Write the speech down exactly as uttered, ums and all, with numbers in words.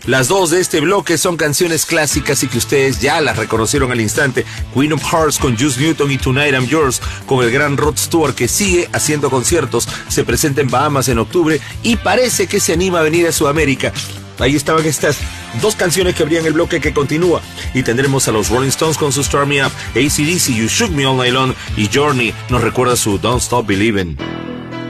Las dos de este bloque son canciones clásicas y que ustedes ya las reconocieron al instante. Queen of Hearts con Juice Newton y Tonight I'm Yours con el gran Rod Stewart, que sigue haciendo conciertos, se presenta en Bahamas en octubre y parece que se anima a venir a Sudamérica. Ahí estaban estas dos canciones que abrían el bloque que continúa. Y tendremos a los Rolling Stones con su Start Me Up, A C/D C, You Shook Me All Night Long, y Journey nos recuerda su Don't Stop Believin'.